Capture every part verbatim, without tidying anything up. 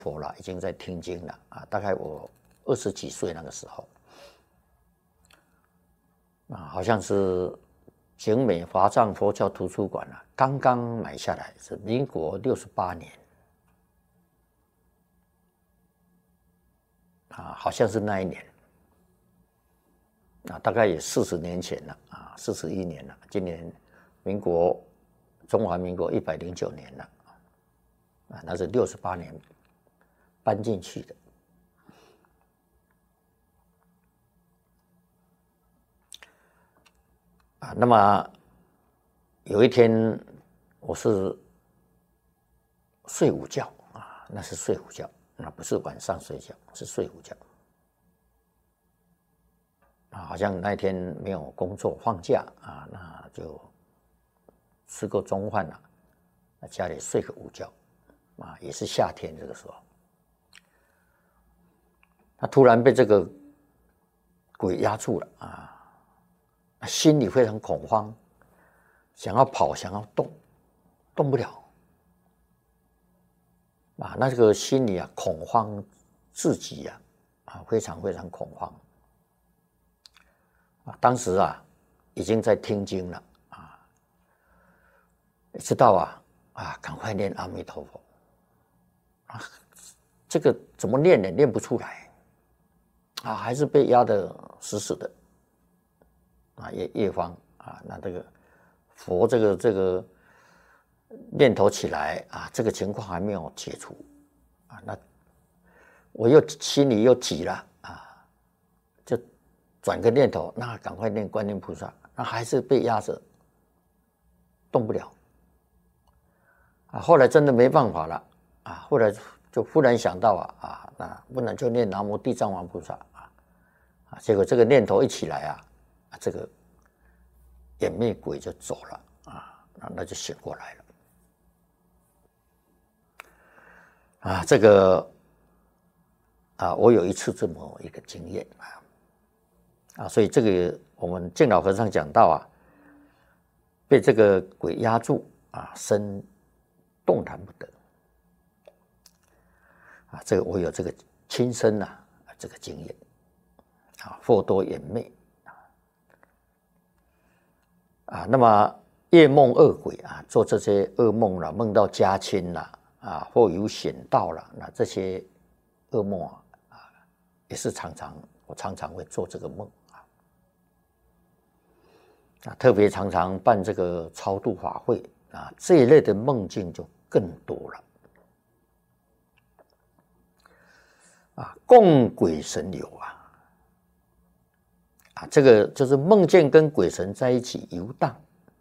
佛了，已经在听经了啊。大概我二十几岁那个时候，啊，好像是景美华藏佛教图书馆啊，刚刚买下来，是民国六十八年啊，好像是那一年啊，大概也四十年前了啊，四十一年了。今年民国中华民国一百零九年了啊，那是六十八年搬进去的。啊，那么有一天我是睡午觉啊，那是睡午觉，那不是晚上睡觉，是睡午觉啊，好像那天没有工作放假啊，那就吃个中饭了，在家里睡个午觉啊，也是夏天这个时候，他突然被这个鬼压住了啊。心里非常恐慌，想要跑，想要动，动不了啊！那这个心里啊，恐慌至极啊，啊，非常非常恐慌啊！当时啊，已经在听经了啊，知道啊啊，赶快念阿弥陀佛啊！这个怎么念也念不出来啊，还是被压得死死的。啊，叶叶方啊，那这个佛这个这个念头起来啊，这个情况还没有解除啊，那我又心里又急了啊，就转个念头，那赶快念观音菩萨，那还是被压着，动不了啊。后来真的没办法了啊，后来就忽然想到啊啊，那不能就念南无地藏王菩萨啊啊，结果这个念头一起来啊。啊，这个眼魅鬼就走了啊，那那就醒过来了啊。这个啊，我有一次这么一个经验啊啊，所以这个我们净老和尚讲到啊，被这个鬼压住啊，身动弹不得啊。这个我有这个亲身呐、啊、这个经验啊，或多眼魅。啊，那么夜梦恶鬼啊，做这些噩梦了，梦到家亲了啊，或有险道了，那这些噩梦啊，啊，也是常常我常常会做这个梦啊，啊，特别常常办这个超度法会啊，这一类的梦境就更多了啊，共鬼神游啊。啊，这个就是梦见跟鬼神在一起游荡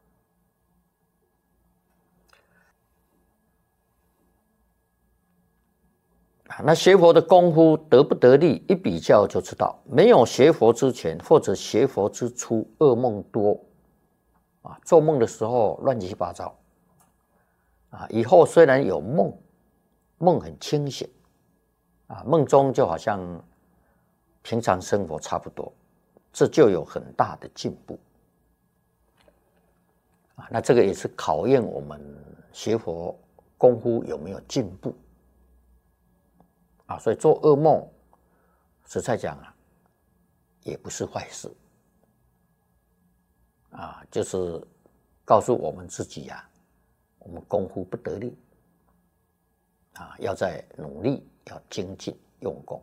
啊。那学佛的功夫得不得力，一比较就知道，没有学佛之前或者学佛之初，噩梦多啊，做梦的时候乱七八糟啊。以后虽然有梦，梦很清醒啊，梦中就好像平常生活差不多。这就有很大的进步啊！那这个也是考验我们学佛功夫有没有进步啊！所以做噩梦，实在讲啊，也不是坏事啊，就是告诉我们自己呀、啊，我们功夫不得力啊，要再努力，要精进用功。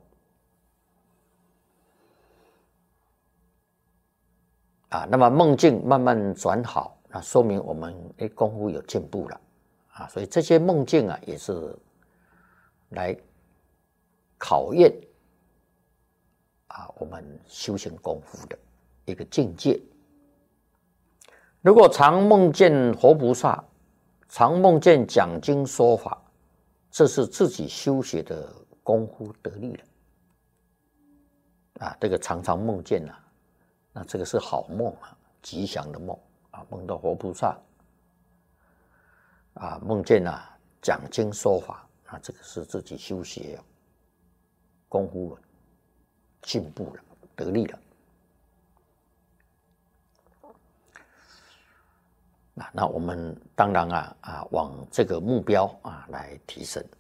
啊，那么梦境慢慢转好，那说明我们诶功夫有进步了啊，所以这些梦境啊也是来考验啊我们修行功夫的一个境界。如果常梦见活菩萨，常梦见讲经说法，这是自己修学的功夫得力了啊，这个常常梦见啊。那这个是好梦啊，吉祥的梦啊，梦到活菩萨啊，梦见啊讲经说法，那这个是自己修学功夫进步了，得力了。那那我们当然啊啊往这个目标啊来提升